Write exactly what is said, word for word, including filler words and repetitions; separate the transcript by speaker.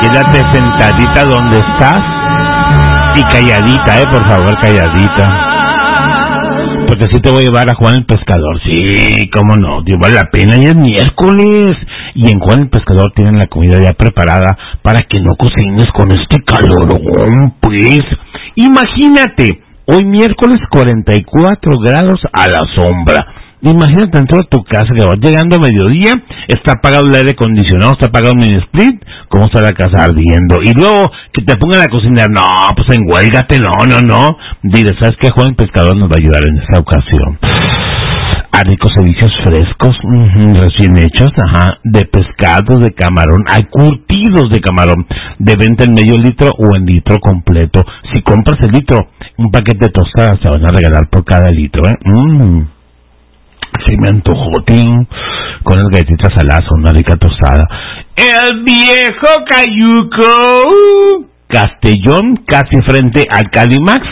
Speaker 1: quédate sentadita donde estás y calladita, eh, por favor, calladita. Porque así te voy a llevar a Juan el Pescador. Sí, cómo no, Dios, vale la pena, y es miércoles. Y en Juan el Pescador tienen la comida ya preparada para que no cocines con este calorón, pues. Imagínate, hoy miércoles cuarenta y cuatro grados a la sombra. Imagínate dentro de tu casa que vas llegando a mediodía, está apagado el aire acondicionado, está apagado el mini split, cómo está la casa ardiendo. Y luego que te pongan a cocinar, no, pues enguélgate, no, no, no. Dile, ¿sabes qué? Juan el Pescador nos va a ayudar en esta ocasión. A ricos ceviches frescos, uh-huh, recién hechos, ajá, de pescados, de camarón, hay curtidos de camarón, de venta en medio litro o en litro completo. Si compras el litro, un paquete de tostadas te van a regalar por cada litro, ¿eh? Mmm. Sí me antojó, tío, con las galletitas saladas, una rica tostada. El viejo Cayuco, Castellón, casi frente al Calimax,